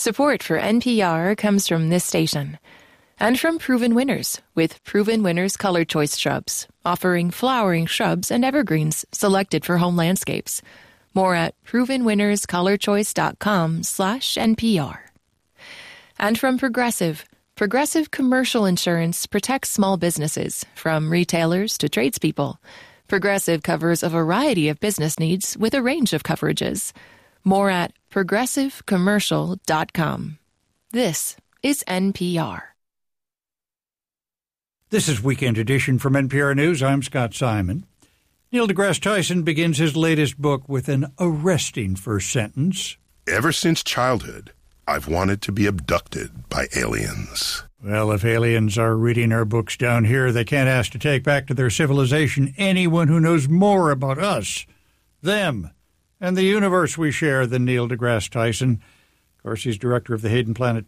Support for NPR comes from this station and from Proven Winners with Proven Winners Color Choice Shrubs, offering flowering shrubs and evergreens selected for home landscapes. More at provenwinnerscolorchoice.com/NPR. And from Progressive. Progressive Commercial Insurance protects small businesses, from retailers to tradespeople. Progressive covers a variety of business needs with a range of coverages. More at progressivecommercial.com. This is NPR. This is Weekend Edition from NPR News. I'm Scott Simon. Neil deGrasse Tyson begins his latest book with an arresting first sentence. Ever since childhood, I've wanted to be abducted by aliens. Well, if aliens are reading our books down here, they can't ask to take back to their civilization anyone who knows more about us, them, and the universe we share than Neil deGrasse Tyson. Of course, he's director of the Hayden Planet